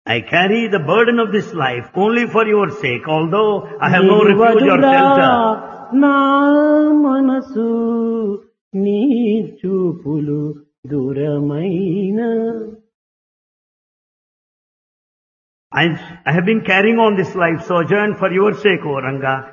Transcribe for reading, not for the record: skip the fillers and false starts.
I carry the burden of this life only for your sake, although I have no refuge or నిలువదురా shelter. నా మనసు నీ చూపులు దూరమైన I have been carrying on this life sojourn for your sake, O Ranga.